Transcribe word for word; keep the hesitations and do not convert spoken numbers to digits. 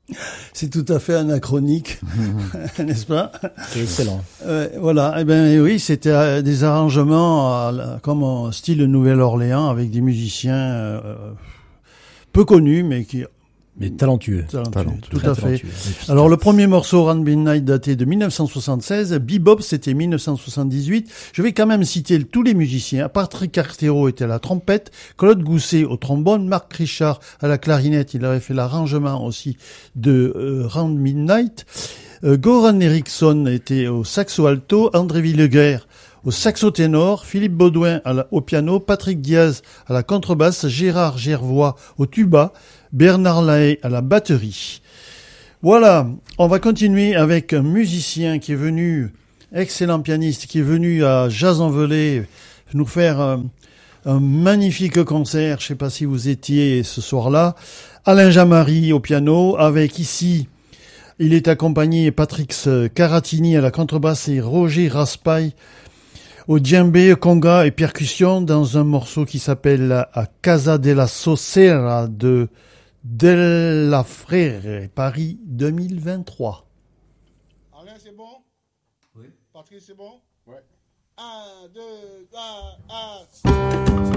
C'est tout à fait anachronique, mmh. n'est-ce pas? C'est excellent. Euh, voilà, eh ben oui, c'était des arrangements à, comme en style Nouvelle-Orléans avec des musiciens euh, peu connus, mais qui mais talentueux. Talentueux, talentueux tout très à fait. Talentueux. Alors le premier morceau Round Midnight daté de mille neuf cent soixante-seize, Bebop c'était mille neuf cent soixante-dix-huit. Je vais quand même citer tous les musiciens. Patrick Artero était à la trompette, Claude Gousset au trombone, Marc Richard à la clarinette, il avait fait l'arrangement aussi de euh, Round Midnight. Euh, Goran Eriksson était au saxo alto, André Villeguer au saxo ténor, Philippe Baudouin à la, au piano, Patrick Diaz à la contrebasse, Gérard Gervois au tuba, Bernard Lahaye à la batterie. Voilà, on va continuer avec un musicien qui est venu, excellent pianiste, qui est venu à Jazz-en-Velay nous faire un, un magnifique concert. Je ne sais pas si vous étiez ce soir-là. Alain Jamari au piano, avec ici, il est accompagné Patrick Caratini à la contrebasse et Roger Raspail au djembé, conga et percussion dans un morceau qui s'appelle A Casa della Socera de Della Frere, Paris deux mille vingt-trois. Alain, c'est bon? Oui. Patrick, c'est bon? Ouais. Un, deux, trois, un.